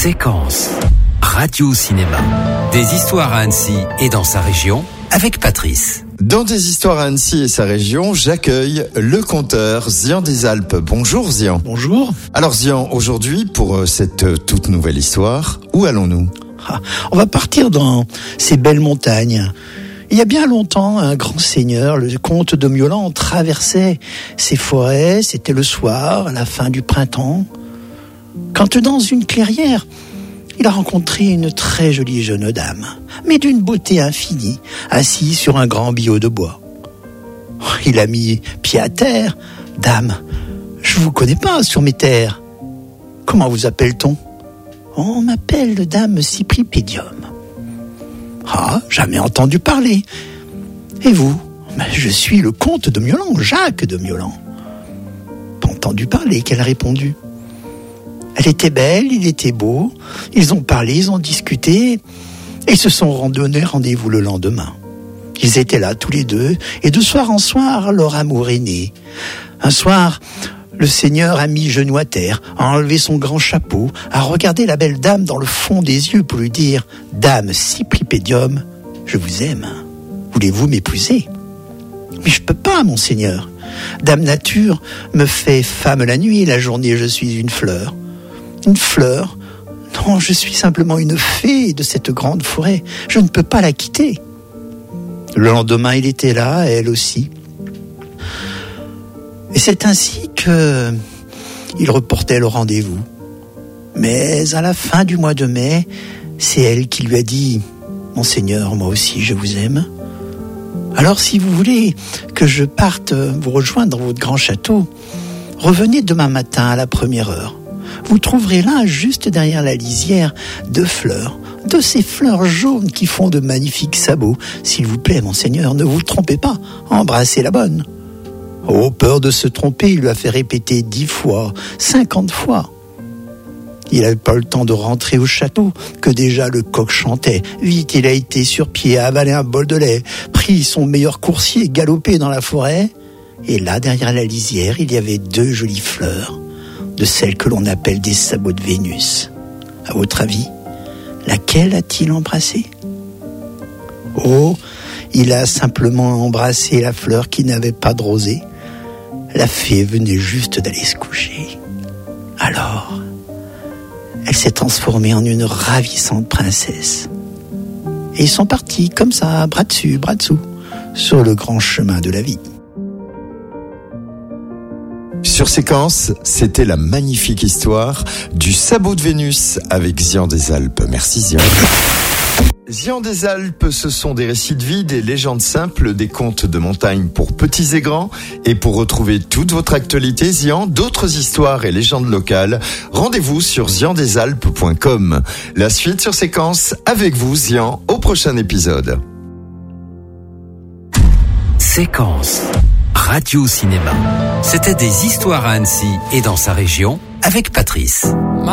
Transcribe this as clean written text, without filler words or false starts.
Séquence Radio-Cinéma. Des histoires à Annecy et dans sa région avec Patrice. Dans des histoires à Annecy et sa région, j'accueille le conteur Zian des Alpes. Bonjour Zian. Bonjour. Alors Zian, aujourd'hui pour cette toute nouvelle histoire, où allons-nous ? On va partir dans ces belles montagnes. Il y a bien longtemps, un grand seigneur, le comte de Miolan, traversait ces forêts. C'était le soir, à la fin du printemps, quand dans une clairière, il a rencontré une très jolie jeune dame, mais d'une beauté infinie, assise sur un grand billot de bois. Il a mis pied à terre. « Dame, je vous connais pas sur mes terres. Comment vous appelle-t-on ? » ?»« On m'appelle dame Cypripédium. »« Ah, jamais entendu parler. Et vous ? » ?»« Je suis le comte de Miolan, Jacques de Miolan. »« Pas entendu parler, » qu'elle a répondu. Elle était belle, il était beau. Ils ont parlé, ils ont discuté et ils se sont donné rendez-vous le lendemain. Ils étaient là tous les deux et de soir en soir, leur amour est né. Un soir, le seigneur a mis genou à terre, a enlevé son grand chapeau, a regardé la belle dame dans le fond des yeux pour lui dire « Dame Cypripédium, je vous aime. Voulez-vous m'épouser ?»« Mais je peux pas, mon seigneur. Dame Nature me fait femme la nuit, la journée je suis une fleur. » Une fleur ? Non, je suis simplement une fée de cette grande forêt. Je ne peux pas la quitter. Le lendemain, il était là, elle aussi. Et c'est ainsi que il reportait le rendez-vous. Mais à la fin du mois de mai, c'est elle qui lui a dit « Monseigneur, moi aussi, je vous aime. Alors si vous voulez que je parte vous rejoindre dans votre grand château, revenez demain matin à la première heure. Vous trouverez là, juste derrière la lisière, 2 fleurs, de ces fleurs jaunes qui font de magnifiques sabots. S'il vous plaît, monseigneur, ne vous trompez pas, embrassez la bonne. » Oh, peur de se tromper, il lui a fait répéter 10 fois, 50 fois. Il n'avait pas le temps de rentrer au château, que déjà le coq chantait. Vite, il a été sur pied, a avalé un bol de lait, pris son meilleur coursier, galopé dans la forêt. Et là, derrière la lisière, il y avait 2 jolies fleurs, de celles que l'on appelle des sabots de Vénus. À votre avis, laquelle a-t-il embrassé ? Oh, il a simplement embrassé la fleur qui n'avait pas de rosée. La fée venait juste d'aller se coucher. Alors, elle s'est transformée en une ravissante princesse. Et ils sont partis comme ça, bras dessus, bras dessous, sur le grand chemin de la vie. Sur Séquence, c'était la magnifique histoire du sabot de Vénus avec Zian des Alpes. Merci Zian. Zian des Alpes, ce sont des récits de vie, des légendes simples, des contes de montagne pour petits et grands. Et pour retrouver toute votre actualité, Zian, d'autres histoires et légendes locales, rendez-vous sur ziandesalpes.com. La suite sur Séquence avec vous, Zian, au prochain épisode. Séquence Radio-Cinéma. C'était des histoires à Annecy et dans sa région avec Patrice.